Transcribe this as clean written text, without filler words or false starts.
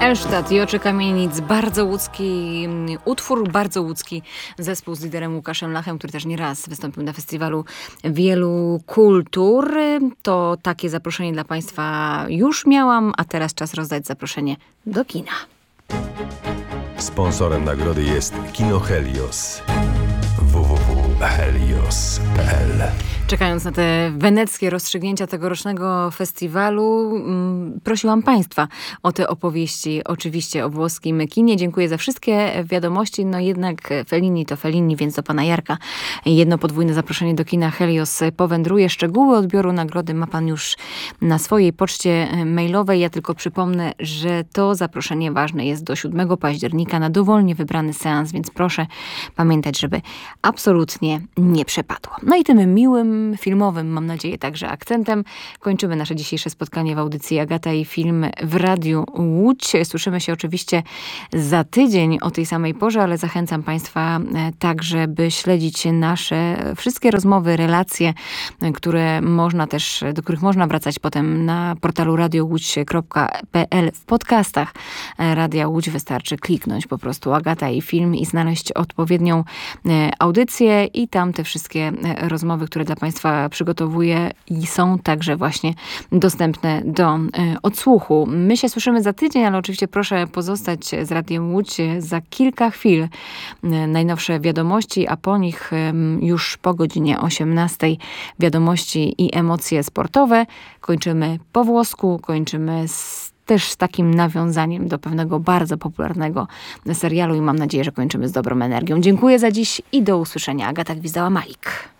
Elsztad, Joczy Kamienic, bardzo łódzki utwór, bardzo łódzki zespół z liderem Łukaszem Lachem, który też nieraz wystąpił na festiwalu Wielu Kultur. To takie zaproszenie dla Państwa już miałam, a teraz czas rozdać zaproszenie do kina. Sponsorem nagrody jest Kino Helios. www.helios.pl. Czekając na te weneckie rozstrzygnięcia tegorocznego festiwalu, prosiłam Państwa o te opowieści, oczywiście o włoskim kinie. Dziękuję za wszystkie wiadomości. No jednak Fellini to Fellini, więc do pana Jarka jedno podwójne zaproszenie do kina Helios powędruje. Szczegóły odbioru nagrody ma pan już na swojej poczcie mailowej. Ja tylko przypomnę, że to zaproszenie ważne jest do 7 października na dowolnie wybrany seans, więc proszę pamiętać, żeby absolutnie nie przepadło. No i tym miłym, filmowym, mam nadzieję, także akcentem kończymy nasze dzisiejsze spotkanie w audycji Agata i Film w Radiu Łódź. Słyszymy się oczywiście za tydzień o tej samej porze, ale zachęcam Państwa także, by śledzić nasze wszystkie rozmowy, relacje, które można też, do których można wracać potem na portalu radiołódź.pl w podcastach Radia Łódź. Wystarczy kliknąć po prostu Agata i Film i znaleźć odpowiednią audycję i tam te wszystkie rozmowy, które dla Państwa przygotowuję i są także właśnie dostępne do odsłuchu. My się słyszymy za tydzień, ale oczywiście proszę pozostać z Radiem Łódź. Za kilka chwil najnowsze wiadomości, a po nich już po godzinie 18 wiadomości i emocje sportowe. Kończymy po włosku, kończymy też z takim nawiązaniem do pewnego bardzo popularnego serialu i mam nadzieję, że kończymy z dobrą energią. Dziękuję za dziś i do usłyszenia. Agata Gwizdała-Malik.